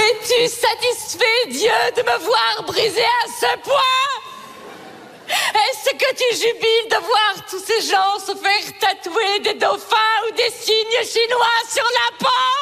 Es-tu satisfait, Dieu, de me voir briser à ce point? Est-ce que tu jubiles de voir tous ces gens se faire tatouer des dauphins ou des signes chinois sur la peau?